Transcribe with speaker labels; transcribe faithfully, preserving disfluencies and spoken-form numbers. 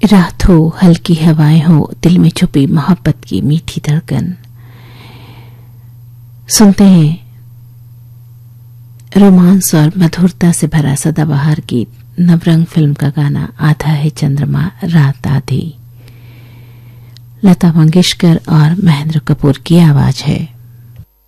Speaker 1: रात हो, हल्की हवाएं हो, दिल में छुपी मोहब्बत की मीठी धड़कन। सुनते हैं रोमांस और मधुरता से भरा सदाबहार गीत नवरंग फिल्म का गाना आधा है चंद्रमा रात आधी। लता मंगेशकर और महेंद्र कपूर की आवाज है।